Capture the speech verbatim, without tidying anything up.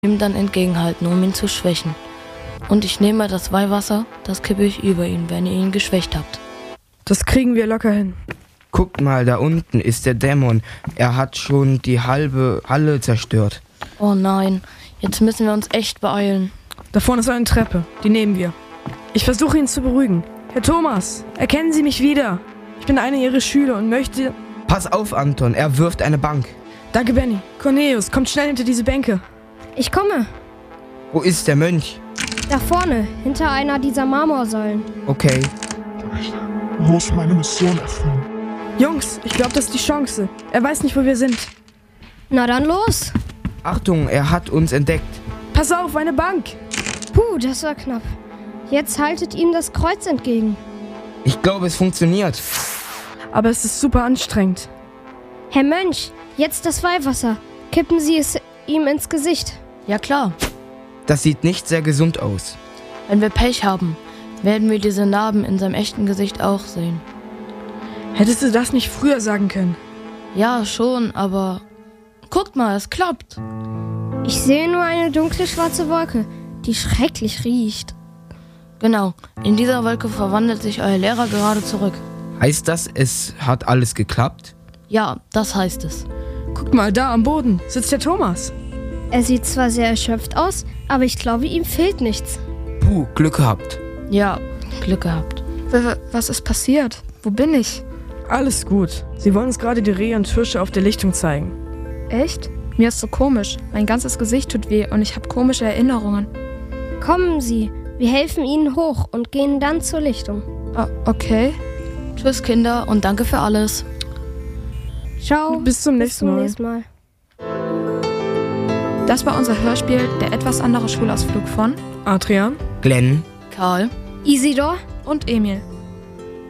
ihm dann entgegenhalten, um ihn zu schwächen. Und ich nehme das Weihwasser, das kippe ich über ihn, wenn ihr ihn geschwächt habt. Das kriegen wir locker hin. Guckt mal, da unten ist der Dämon. Er hat schon die halbe Halle zerstört. Oh nein, jetzt müssen wir uns echt beeilen. Da vorne ist eine Treppe, die nehmen wir. Ich versuche ihn zu beruhigen. Herr Thomas, erkennen Sie mich wieder? Ich bin einer Ihrer Schüler und möchte... Pass auf, Anton, er wirft eine Bank. Danke, Benny. Cornelius, kommt schnell hinter diese Bänke. Ich komme. Wo ist der Mönch? Da vorne, hinter einer dieser Marmorsäulen. Okay. Ich muss meine Mission erfüllen. Jungs, ich glaube, das ist die Chance. Er weiß nicht, wo wir sind. Na dann los. Achtung, er hat uns entdeckt. Pass auf, eine Bank. Puh, das war knapp. Jetzt haltet ihm das Kreuz entgegen. Ich glaube, es funktioniert. Aber es ist super anstrengend. Herr Mönch, jetzt das Weihwasser. Kippen Sie es ihm ins Gesicht. Ja klar, Das sieht nicht sehr gesund aus. wenn wir Pech haben, werden wir diese Narben in seinem echten Gesicht auch sehen. Hättest du das nicht früher sagen können? Ja, schon, aber guckt mal, es klappt. Ich sehe nur eine dunkle schwarze Wolke, die schrecklich riecht. Genau, in dieser Wolke verwandelt sich euer Lehrer gerade zurück. Heißt das, es hat alles geklappt? Ja, das heißt es. Guck mal, da am Boden sitzt der Thomas. Er sieht zwar sehr erschöpft aus, aber ich glaube, ihm fehlt nichts. Puh, Glück gehabt. Ja, Glück gehabt. W- Was ist passiert? Wo bin ich? Alles gut. Sie wollen uns gerade die Rehe und Fische auf der Lichtung zeigen. Echt? Mir ist so komisch. Mein ganzes Gesicht tut weh und ich habe komische Erinnerungen. Kommen Sie, wir helfen Ihnen hoch und gehen dann zur Lichtung. Ah, okay. Tschüss Kinder und danke für alles. Ciao. Bis zum nächsten Mal. Bis zum nächsten Mal. Das war unser Hörspiel Der etwas andere Schulausflug von Adrian? Glenn? Karl? Isidor? und Emil.